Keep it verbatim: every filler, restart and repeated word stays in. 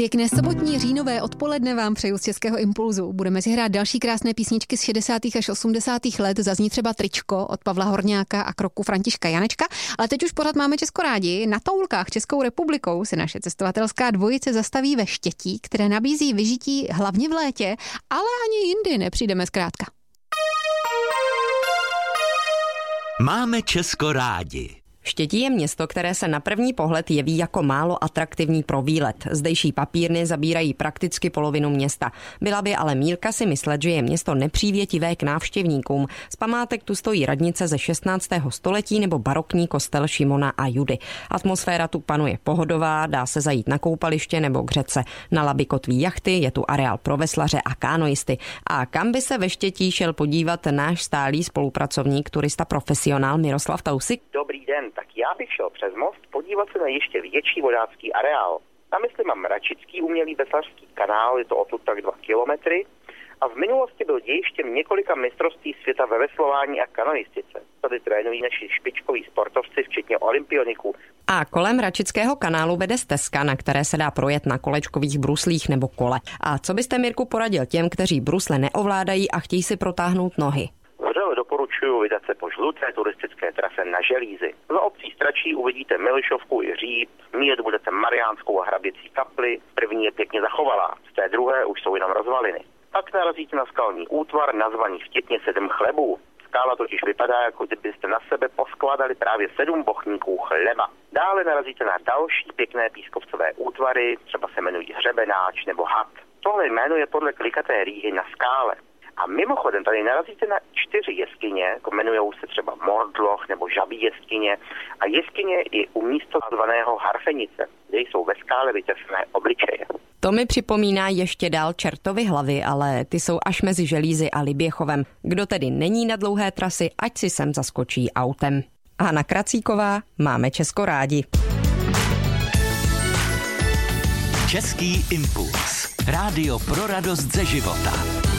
Pěkné sobotní říjnové odpoledne vám přeju z Českého impulzu. Budeme si hrát další krásné písničky z šedesátých až osmdesátých let. Zazní třeba Tričko od Pavla Horňáka a Kroku Františka Janečka. Ale teď už pořád máme Česko rádi. Na Toulkách Českou republikou se naše cestovatelská dvojice zastaví ve Štětí, které nabízí vyžití hlavně v létě, ale ani jindy nepřijdeme zkrátka. Máme Česko rádi. Štětí je město, které se na první pohled jeví jako málo atraktivní pro výlet. Zdejší papírny zabírají prakticky polovinu města. Byla by ale mýlka si myslet, že je město nepřívětivé k návštěvníkům. Z památek tu stojí radnice ze šestnáctého století nebo barokní kostel Šimona a Judy. Atmosféra tu panuje pohodová, dá se zajít na koupaliště nebo k řece. Na Labi kotví jachty, je tu areál pro veslaře a kánoisty. A kam by se ve Štětí šel podívat náš stálý spolupracovník, turista profesionál Miroslav Tausik? Dobrý den. Tak já bych šel přes most podívat se na ještě větší vodácký areál. Na mysli mám Račický umělý veslařský kanál, je to odtud tak dva kilometry. A v minulosti byl dějištěm několika mistrovství světa ve veslování a kanoistice. Tady trénují naši špičkoví sportovci, včetně olympioniků. A kolem Račického kanálu vede stezka, na které se dá projet na kolečkových bruslích nebo kole. A co byste, Mirku, poradil těm, kteří brusle neovládají a chtějí si protáhnout nohy? Vřele doporučuji vydat se po žluté turistické trase na Želízy. Za obcí Stračí uvidíte Milišovku i Říp, míjet budete Mariánskou a Hraběcí kapli, první je pěkně zachovalá, z té druhé už jsou jenom rozvaliny. Pak narazíte na skalní útvar nazvaný vtipně sedm chlebů. Skála totiž vypadá, jako kdybyste na sebe poskládali právě sedm bochníků chleba. Dále narazíte na další pěkné pískovcové útvary, třeba se jmenují Hřebenáč nebo Had. Tohle jméno je podle klikaté rýhy na skále. A mimochodem tady narazíte na čtyři jeskyně, jako jmenujou se třeba Mordloch nebo Žabí jeskyně, a jeskyně i u místa zvaného Harfenice, kde jsou ve skále vytěsné obličeje. To mi připomíná ještě dál Čertovy hlavy, ale ty jsou až mezi Želízy a Liběchovem. Kdo tedy není na dlouhé trasy, ať si sem zaskočí autem. Hana Kracíková, máme Česko rádi. Český impuls. Rádio pro radost ze života.